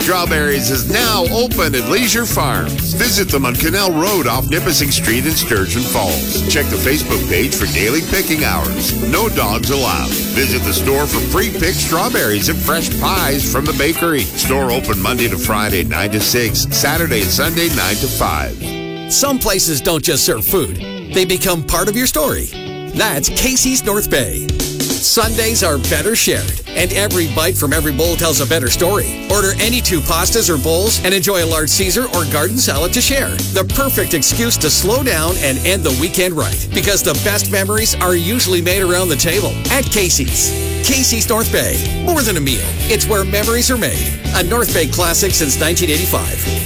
Strawberries is now open at Leisure Farms. Visit them on Canal Road off Nipissing Street in Sturgeon Falls. Check the Facebook page for daily picking hours. No dogs allowed. Visit the store for pre-picked strawberries and fresh pies from the bakery. Store open Monday to Friday, 9 to 6. Saturday and Sunday, 9 to 5. Some places don't just serve food. They become part of your story. That's Casey's North Bay. Sundays are better shared, and every bite from every bowl tells a better story. Order any 2 pastas or bowls and enjoy a large Caesar or garden salad to share. The perfect excuse to slow down and end the weekend right, because the best memories are usually made around the table at Casey's. Casey's North Bay. More than a meal. It's where memories are made. A North Bay classic since 1985.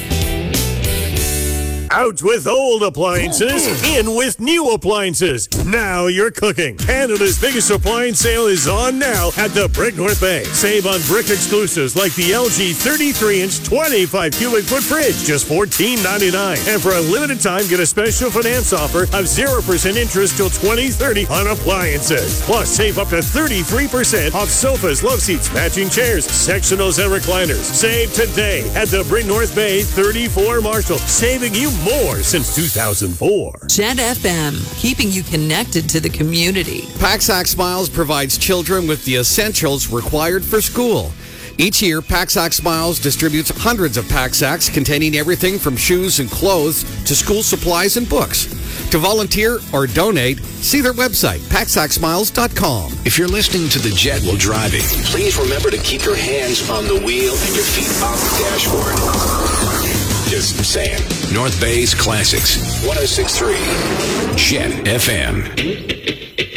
Out with old appliances, in with new appliances. Now you're cooking. Canada's biggest appliance sale is on now at the Brick North Bay. Save on brick exclusives like the LG 33-inch 25 cubic foot fridge, just $14.99. And for a limited time, get a special finance offer of 0% interest till 2030 on appliances. Plus, save up to 33% off sofas, love seats, matching chairs, sectionals, and recliners. Save today at the Brick North Bay 34 Marshall, saving you more since 2004. Jet FM, keeping you connected to the community. Paxac Smiles provides children with the essentials required for school. Each year, Paxac Smiles distributes hundreds of Paxacs containing everything from shoes and clothes to school supplies and books. To volunteer or donate, see their website, PaxacSmiles.com. If you're listening to the Jet while driving, please remember to keep your hands on the wheel and your feet off the dashboard. Just saying. North Bay's Classics, 106.3 Jet FM.